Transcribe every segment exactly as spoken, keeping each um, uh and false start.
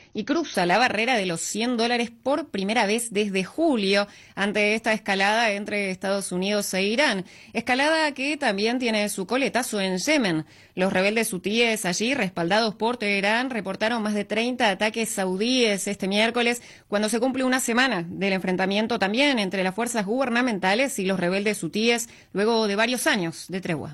y cruza la barrera de los cien dólares por primera vez desde julio, ante esta escalada entre Estados Unidos e Irán. Escalada que también tiene su coletazo en Yemen. Los rebeldes hutíes allí, respaldados por Teherán, reportaron más de treinta ataques saudíes este miércoles, cuando se cumple una semana del enfrentamiento también entre las fuerzas gubernamentales y los rebeldes hutíes, luego de varios años de tregua.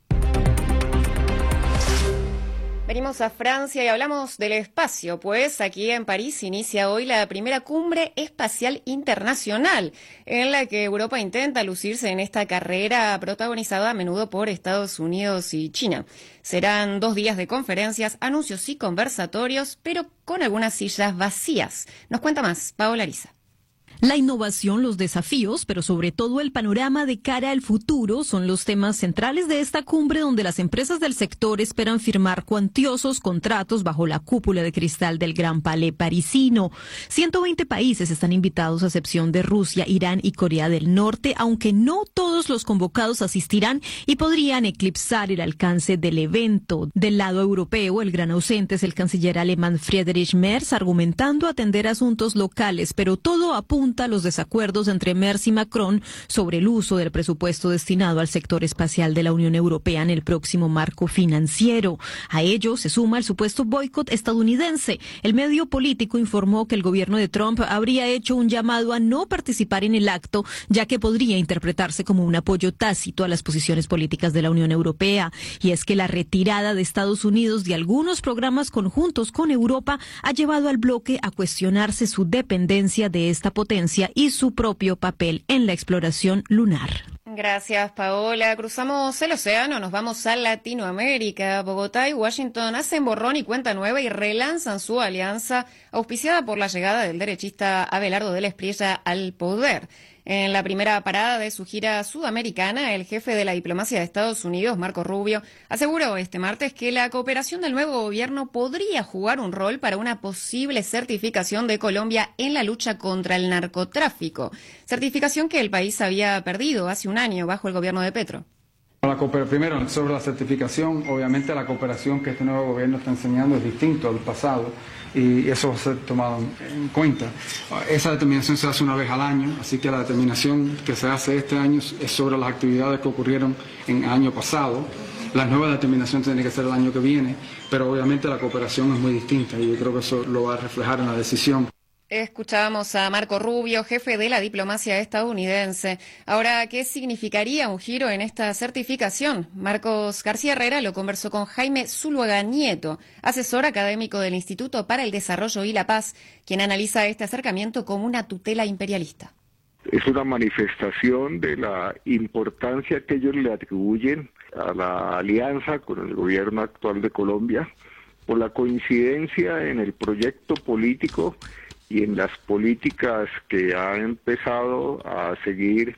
Venimos a Francia y hablamos del espacio, pues aquí en París inicia hoy la primera cumbre espacial internacional, en la que Europa intenta lucirse en esta carrera protagonizada a menudo por Estados Unidos y China. Serán dos días de conferencias, anuncios y conversatorios, pero con algunas sillas vacías. Nos cuenta más Paola Ariza. La innovación, los desafíos, pero sobre todo el panorama de cara al futuro son los temas centrales de esta cumbre, donde las empresas del sector esperan firmar cuantiosos contratos bajo la cúpula de cristal del Gran Palais parisino. ciento veinte países están invitados a excepción de Rusia, Irán y Corea del Norte, aunque no todos los convocados asistirán y podrían eclipsar el alcance del evento. Del lado europeo, el gran ausente es el canciller alemán Friedrich Merz, argumentando atender asuntos locales, pero todo apunta a los desacuerdos entre Merz y Macron sobre el uso del presupuesto destinado al sector espacial de la Unión Europea en el próximo marco financiero. A ello se suma el supuesto boicot estadounidense. El medio político informó que el gobierno de Trump habría hecho un llamado a no participar en el acto, ya que podría interpretarse como un apoyo tácito a las posiciones políticas de la Unión Europea. Y es que la retirada de Estados Unidos de algunos programas conjuntos con Europa ha llevado al bloque a cuestionarse su dependencia de esta potencia y su propio papel en la exploración lunar. Gracias, Paola. Cruzamos el océano, nos vamos a Latinoamérica. Bogotá y Washington hacen borrón y cuenta nueva y relanzan su alianza, auspiciada por la llegada del derechista Abelardo de la Espriella al poder. En la primera parada de su gira sudamericana, el jefe de la diplomacia de Estados Unidos, Marco Rubio, aseguró este martes que la cooperación del nuevo gobierno podría jugar un rol para una posible certificación de Colombia en la lucha contra el narcotráfico, certificación que el país había perdido hace un año bajo el gobierno de Petro. La Primero, sobre la certificación, obviamente la cooperación que este nuevo gobierno está enseñando es distinto al pasado y eso va a ser tomado en cuenta. Esa determinación se hace una vez al año, así que la determinación que se hace este año es sobre las actividades que ocurrieron en el año pasado. La nueva determinación tiene que ser el año que viene, pero obviamente la cooperación es muy distinta y yo creo que eso lo va a reflejar en la decisión. Escuchábamos a Marco Rubio, jefe de la diplomacia estadounidense. Ahora, ¿qué significaría un giro en esta certificación? Marcos García Herrera lo conversó con Jaime Zuluaga Nieto, asesor académico del Instituto para el Desarrollo y la Paz, quien analiza este acercamiento como una tutela imperialista. Es una manifestación de la importancia que ellos le atribuyen a la alianza con el gobierno actual de Colombia, por la coincidencia en el proyecto político y en las políticas que ha empezado a seguir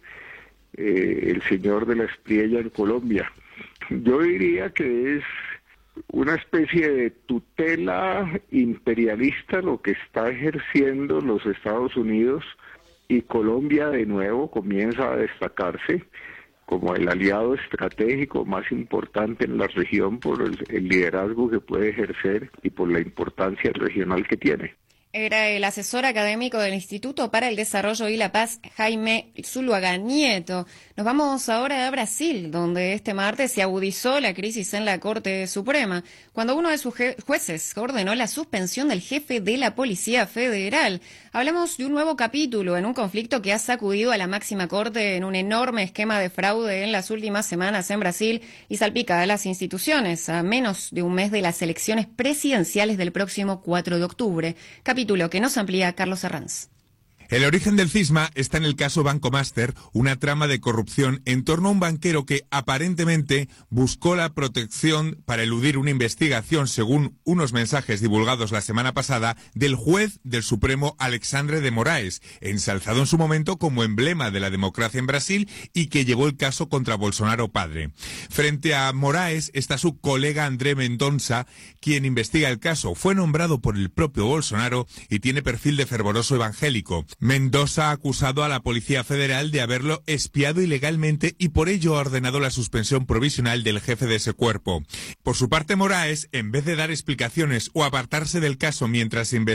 eh, el señor de la Espriella en Colombia. Yo diría que es una especie de tutela imperialista lo que está ejerciendo los Estados Unidos, y Colombia de nuevo comienza a destacarse como el aliado estratégico más importante en la región por el, el liderazgo que puede ejercer y por la importancia regional que tiene. Era el asesor académico del Instituto para el Desarrollo y la Paz, Jaime Zuluaga Nieto. Nos vamos ahora a Brasil, donde este martes se agudizó la crisis en la Corte Suprema, cuando uno de sus jueces ordenó la suspensión del jefe de la Policía Federal. Hablamos de un nuevo capítulo en un conflicto que ha sacudido a la máxima corte en un enorme esquema de fraude en las últimas semanas en Brasil y salpica a las instituciones a menos de un mes de las elecciones presidenciales del próximo cuatro de octubre. Capítulo que nos amplía Carlos Arranz. El origen del cisma está en el caso Banco Master, una trama de corrupción en torno a un banquero que aparentemente buscó la protección para eludir una investigación, según unos mensajes divulgados la semana pasada, del juez del Supremo Alexandre de Moraes, ensalzado en su momento como emblema de la democracia en Brasil y que llevó el caso contra Bolsonaro padre. Frente a Moraes está su colega André Mendonça, quien investiga el caso. Fue nombrado por el propio Bolsonaro y tiene perfil de fervoroso evangélico. Mendoza ha acusado a la Policía Federal de haberlo espiado ilegalmente y por ello ha ordenado la suspensión provisional del jefe de ese cuerpo. Por su parte, Moraes, en vez de dar explicaciones o apartarse del caso mientras se investiga,